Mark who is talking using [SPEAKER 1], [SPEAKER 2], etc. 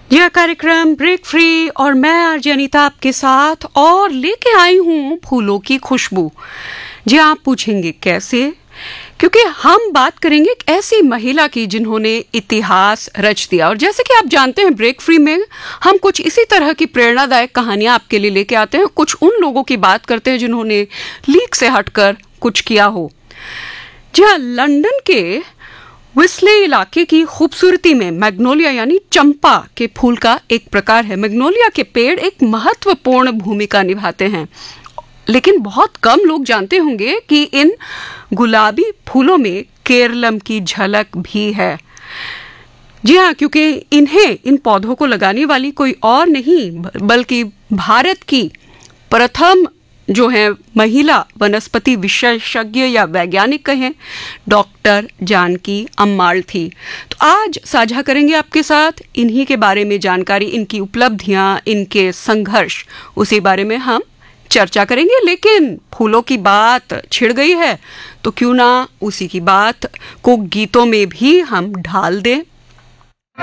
[SPEAKER 1] यह कार्यक्रम break free और मैं आरजे अनीता आपके साथ और लेके आई हूँ फूलों की खुशबू। जी आप पूछेंगे कैसे? क्योंकि हम बात करेंगे एक ऐसी महिला की जिन्होंने इतिहास रच दिया। और जैसे कि आप जानते हैं ब्रेक फ्री में हम कुछ इसी तरह की प्रेरणादायक कहानियां आपके लिए लेके आते हैं। कुछ उन लोगों की बात करते हैं जिन्होंने लीक से हटकर कुछ किया हो। जी हाँ, लंदन के विस्ले इलाके की खूबसूरती में मैग्नोलिया यानी चंपा के फूल का एक प्रकार है। मैग्नोलिया के पेड़ एक महत्वपूर्ण भूमिका निभाते हैं, लेकिन बहुत कम लोग जानते होंगे कि इन गुलाबी फूलों में केरलम की झलक भी है। जी हाँ, क्योंकि इन पौधों को लगाने वाली कोई और नहीं बल्कि भारत की प्रथम जो है महिला वनस्पति विशेषज्ञ या वैज्ञानिक कहें, डॉक्टर जानकी अम्माल थी। तो आज साझा करेंगे आपके साथ इन्हीं के बारे में जानकारी, इनकी उपलब्धियां, इनके संघर्ष, उसी बारे में हम चर्चा करेंगे। लेकिन फूलों की बात छिड़ गई है तो क्यों ना उसी की बात को गीतों में भी हम ढाल दें।